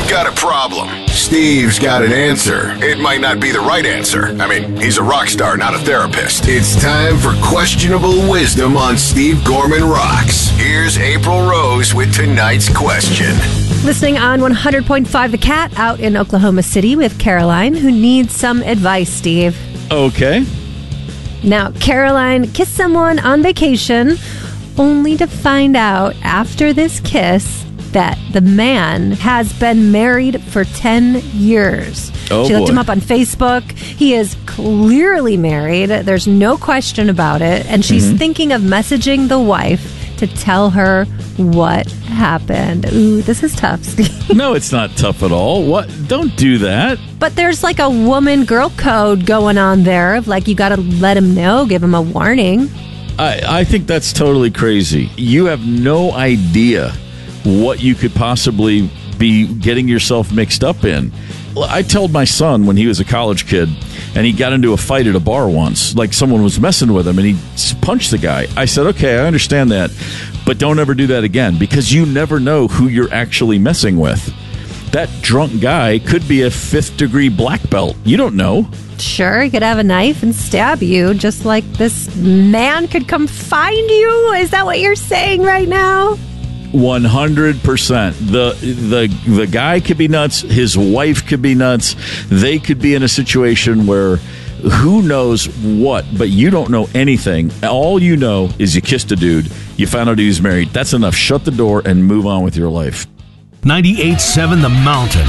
You've got a problem. Steve's got an answer. It might not be the right answer. I mean, he's a rock star, not a therapist. It's time for Questionable Wisdom on Steve Gorman Rocks. Here's April Rose with tonight's question. Listening on 100.5 The Cat out in Oklahoma City with Caroline, who needs some advice, Steve. Okay. Now, Caroline kissed someone on vacation only to find out after this kiss that the man has been married for 10 years. Oh, she looked boy. him up on Facebook. He is clearly married. There's no question about it. And she's thinking of messaging the wife to tell her what happened. Ooh, this is tough, Steve. No, it's not tough at all. What? Don't do that. But there's like a woman-girl code going on there of like, you got to let him know, give him a warning. I think that's totally crazy. You have no idea what you could possibly be getting yourself mixed up in. I told my son when he was a college kid and he got into a fight at a bar once, like someone was messing with him and he punched the guy. I said, okay, I understand that, but don't ever do that again because you never know who you're actually messing with. That drunk guy could be a 5th degree black belt. You don't know. Sure, he could have a knife and stab you, just like this man could come find you. Is that what you're saying right now? 100%. The guy could be nuts. His wife could be nuts. They could be in a situation where who knows what, but you don't know anything. All you know is you kissed a dude. You found out he was married. That's enough. Shut the door and move on with your life. 98.7 The Mountain.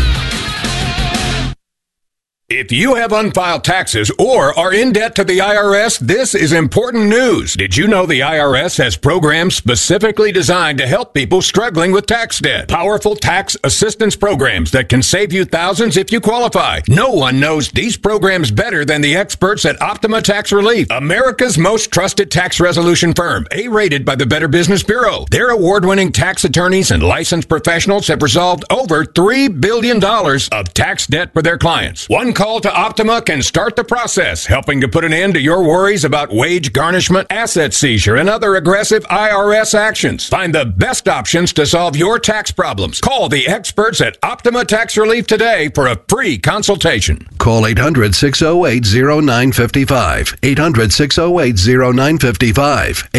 If you have unfiled taxes or are in debt to the IRS, this is important news. Did you know the IRS has programs specifically designed to help people struggling with tax debt? Powerful tax assistance programs that can save you thousands if you qualify. No one knows these programs better than the experts at Optima Tax Relief, America's most trusted tax resolution firm, A-rated by the Better Business Bureau. Their award-winning tax attorneys and licensed professionals have resolved over $3 billion of tax debt for their clients. One call to Optima can start the process, helping to put an end to your worries about wage garnishment, asset seizure, and other aggressive IRS actions. Find the best options to solve your tax problems. Call the experts at Optima Tax Relief today for a free consultation. Call 800-608-0955. 800-608-0955.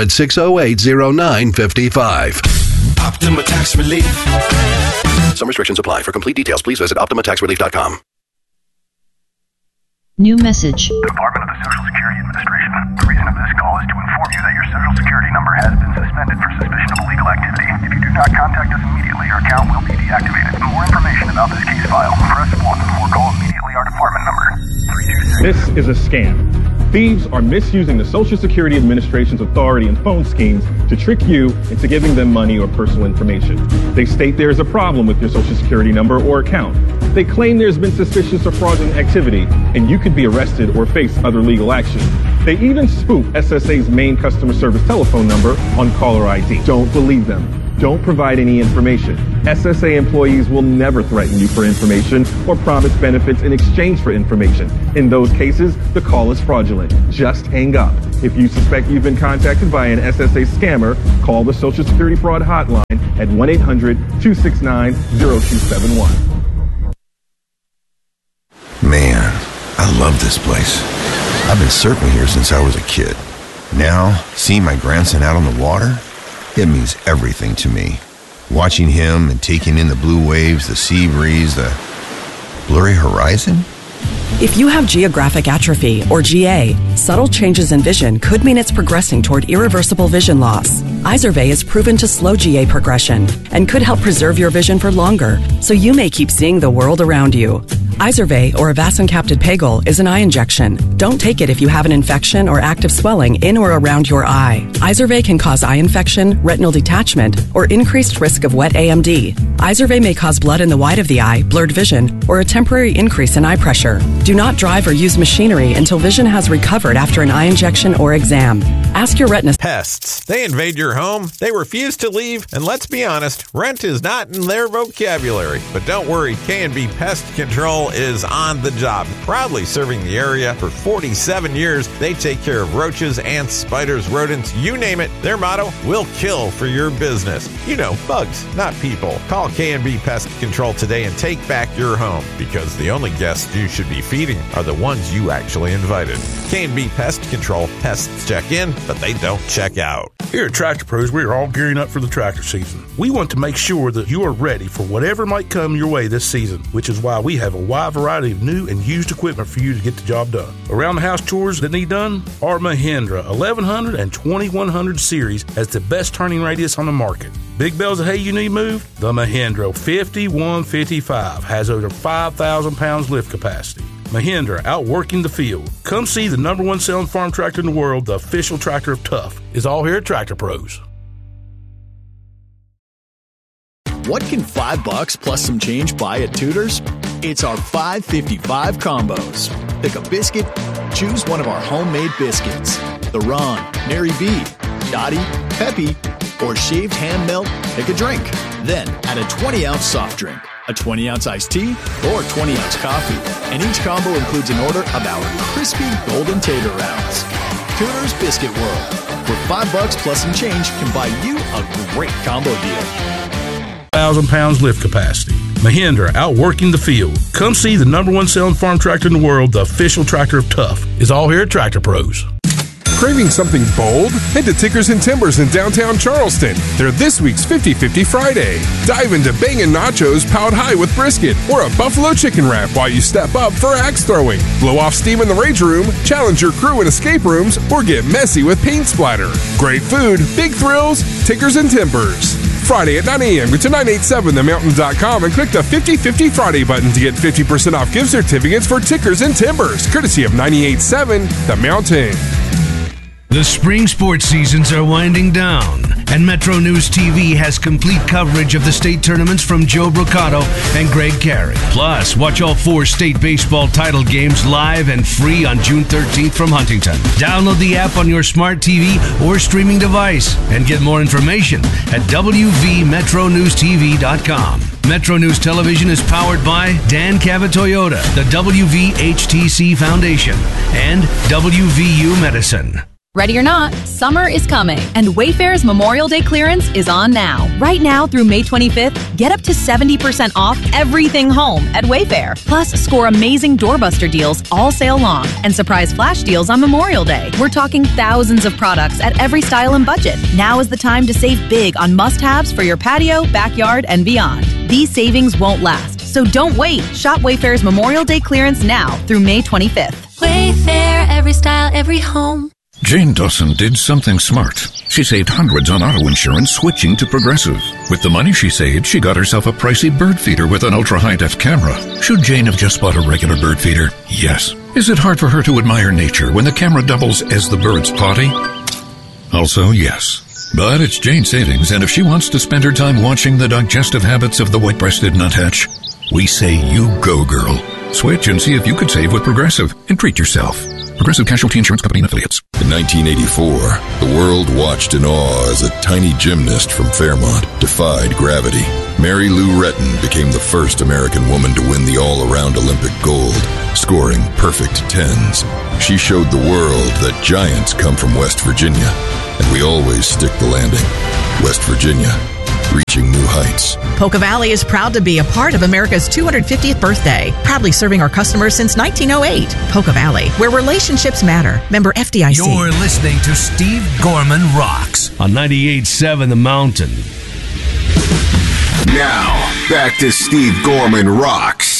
800-608-0955. Optima Tax Relief. Some restrictions apply. For complete details, please visit OptimaTaxRelief.com. New message. Department of the Social Security Administration. The reason of this call is to inform you that your Social Security number has been suspended for suspicion of illegal activity. If you do not contact us immediately, your account will be deactivated. For more information about this case file, press 1 or call immediately our department number 326. This is a scam. Thieves are misusing the Social Security Administration's authority and phone schemes to trick you into giving them money or personal information. They state there is a problem with your Social Security number or account. They claim there's been suspicious or fraudulent activity, and you could be arrested or face other legal action. They even spoof SSA's main customer service telephone number on caller ID. Don't believe them. Don't provide any information. SSA employees will never threaten you for information or promise benefits in exchange for information. In those cases, the call is fraudulent. Just hang up. If you suspect you've been contacted by an SSA scammer, call the Social Security Fraud Hotline at 1-800-269-0271. Man, I love this place. I've been surfing here since I was a kid. Now, seeing my grandson out on the water, it means everything to me. Watching him and taking in the blue waves, the sea breeze, the blurry horizon. If you have geographic atrophy, or GA, subtle changes in vision could mean it's progressing toward irreversible vision loss. Izervay is proven to slow GA progression and could help preserve your vision for longer, so you may keep seeing the world around you. Izervay, or avacincaptad pegol, is an eye injection. Don't take it if you have an infection or active swelling in or around your eye. Izervay can cause eye infection, retinal detachment, or increased risk of wet AMD. Izervay may cause blood in the white of the eye, blurred vision, or a temporary increase in eye pressure. Do not drive or use machinery until vision has recovered after an eye injection or exam. Ask your retina. Pests. They invade your home, they refuse to leave, and let's be honest, rent is not in their vocabulary. But don't worry, K&B Pest Control is on the job. Proudly serving the area for 47 years, they take care of roaches, ants, spiders, rodents, you name it. Their motto, we'll kill for your business. You know, bugs, not people. Call K&B Pest Control today and take back your home, because the only guests you should be feeding are the ones you actually invited. K&B Pest Control. Pests check in, but they don't check out. Here at Tractor Pros, we are all gearing up for the tractor season. We want to make sure that you are ready for whatever might come your way this season, which is why we have a wide variety of new and used equipment for you to get the job done. Around the house chores that need done, our Mahindra 1100 and 2100 series has the best turning radius on the market. Big bales of hay you need moved? The Mahindra 5155 has over 5,000 pounds lift capacity. Mahindra, outworking the field. Come see the #1 selling farm tractor in the world, the official tractor of Tough. Is all here at Tractor Pros. What can $5 plus some change buy at Tudor's? It's our 555 combos. Pick a biscuit, choose one of our homemade biscuits. The Ron, Mary B, Dottie, Peppy, or shaved ham melt, pick a drink. Then add a 20-ounce soft drink, a 20-ounce iced tea, or 20-ounce coffee. And each combo includes an order of our crispy golden tater rounds. Tudor's Biscuit World, where $5 plus some change can buy you a great combo deal. 1,000 pounds lift capacity. Mahindra, outworking the field. Come see the #1 selling farm tractor in the world, the official tractor of Tough. Is all here at Tractor Pros. Craving something bold? Head to Tickers and Timbers in downtown Charleston. They're this week's 50-50 Friday. Dive into bangin' nachos piled high with brisket, or a buffalo chicken wrap while you step up for axe throwing. Blow off steam in the rage room, challenge your crew in escape rooms, or get messy with paint splatter. Great food, big thrills, Tickers and Timbers. Friday at 9 a.m. Go to 987themountain.com and click the 50-50 Friday button to get 50% off gift certificates for Tickers and Timbers, courtesy of 98.7 The Mountain. The spring sports seasons are winding down, and Metro News TV has complete coverage of the state tournaments from Joe Brocato and Greg Carey. Plus, watch all 4 state baseball title games live and free on June 13th from Huntington. Download the app on your smart TV or streaming device and get more information at wvmetronewstv.com. Metro News Television is powered by Dan Cabot Toyota, the WVHTC Foundation, and WVU Medicine. Ready or not, summer is coming, and Wayfair's Memorial Day clearance is on now. Right now through May 25th, get up to 70% off everything home at Wayfair. Plus, score amazing doorbuster deals all sale long and surprise flash deals on Memorial Day. We're talking thousands of products at every style and budget. Now is the time to save big on must-haves for your patio, backyard, and beyond. These savings won't last, so don't wait. Shop Wayfair's Memorial Day clearance now through May 25th. Wayfair, every style, every home. Jane Dawson did something smart. She saved hundreds on auto insurance switching to Progressive. With the money she saved, she got herself a pricey bird feeder with an ultra-high-def camera. Should Jane have just bought a regular bird feeder? Yes. Is it hard for her to admire nature when the camera doubles as the bird's potty? Also, yes. But it's Jane's savings, and if she wants to spend her time watching the digestive habits of the white-breasted nuthatch, we say you go, girl. Switch and see if you could save with Progressive and treat yourself. Progressive Casualty Insurance Company and Affiliates. In 1984, the world watched in awe as a tiny gymnast from Fairmont defied gravity. Mary Lou Retton became the first American woman to win the all-around Olympic gold, scoring perfect tens. She showed the world that giants come from West Virginia, and we always stick the landing. West Virginia, reaching new heights. Polka Valley is proud to be a part of America's 250th birthday, proudly serving our customers since 1908. Polka Valley, where relationships matter. Member FDIC. You're listening to Steve Gorman Rocks on 98.7 The Mountain. Now, back to Steve Gorman Rocks